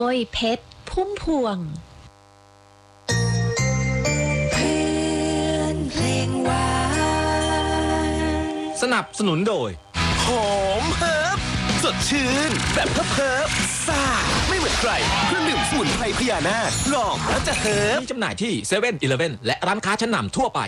โดยเพชรพุ่มพวงเพื่อนเพลงหวานสนับสนุนโดยหอมเฮิร์บสดชื่นแบบเฮิร์บซ่าไม่เหมือนใครเครื่องดื่มสมุนไพรพญานาคลองแล้วจะเฮิร์บมีจำหน่ายที่7 e เ e ่ e อและร้านค้าชั้นนำทั่วไป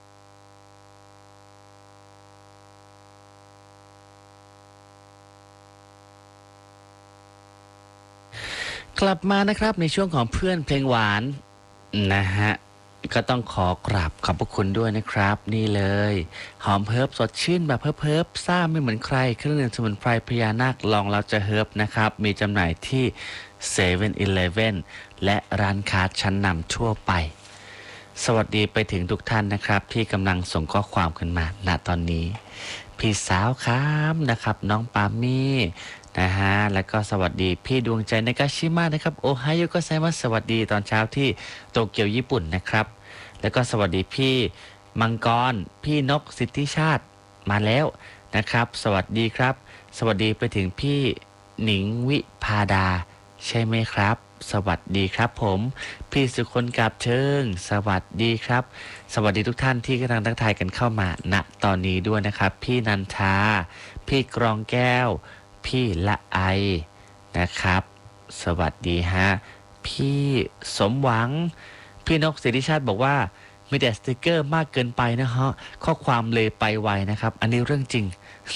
กลับมานะครับในช่วงของเพื่อนเพลงหวานนะฮะก็ต้องขอกราบขอบพระคุณด้วยนะครับนี่เลยหอมเฮิร์บสดชื่นแบบเฮิร์บซ่าไม่เหมือนใครเครื่องดื่มสมุนไพรพญานาคลองเราจะเฮิร์บนะครับมีจำหน่ายที่7 e เ e ่ e และร้านค้าชั้นนำทั่วไปสวัสดีไปถึงทุกท่านนะครับที่กำลังส่งข้อความขึ้นมาณตอนนี้พี่สาวครับนะครับน้องปามี่นะฮะแล้วก็สวัสดีพี่ดวงใจนากาชิมะนะครับโอไฮโอก็ไซมัสสวัสดีตอนเช้าที่โตเกียวญี่ปุ่นนะครับแล้วก็สวัสดีพี่มังกรพี่นกสิทธิชาติมาแล้วนะครับสวัสดีครับสวัสดีไปถึงพี่หนิงวิภาดาใช่ไหมครับสวัสดีครับผมพี่สุคนกาบเชิงสวัสดีครับสวัสดีทุกท่านที่กำลังทักทายกันเข้ามาณตอนนี้ด้วยนะครับพี่นันทาพี่กรองแก้วพี่ละไอนะครับสวัสดีฮะพี่สมหวังพี่นกสิทธิชาติบอกว่ามีแต่สติกเกอร์มากเกินไปนะฮะข้อความเลยไปไวนะครับอันนี้เรื่องจริง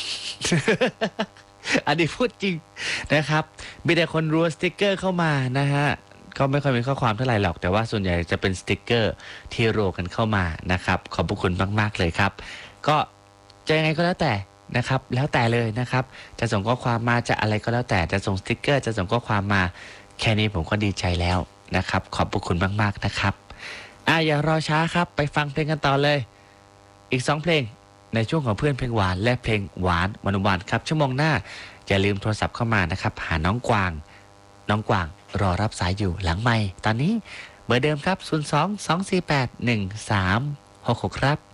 อันนี้พูดจริงนะครับมีแต่คนรัวสติกเกอร์เข้ามานะฮะก็ไม่ค่อยมีข้อความเท่าไหร่หรอกแต่ว่าส่วนใหญ่จะเป็นสติกเกอร์ที่รัวกันเข้ามานะครับขอบพระคุณมากๆเลยครับก็จะยังไงก็แล้วแต่นะครับแล้วแต่เลยนะครับจะส่งข้อความมาจะอะไรก็แล้วแต่จะส่งสติกเกอร์จะส่งข้อความมาแค่นี้ผมก็ดีใจแล้วนะครับขอบพระคุณมากๆนะครับอย่ารอช้าครับไปฟังเพลงกันต่อเลยอีก2เพลงในช่วงของเพื่อนเพลงหวานและเพลงหวานหวานครับชั่วโมงหน้าอย่าลืมโทรศัพท์เข้ามานะครับหาน้องกวางรอรับสายอยู่หลังไมค์ตอนนี้เบอร์เดิมครับ02 248 1366ครับ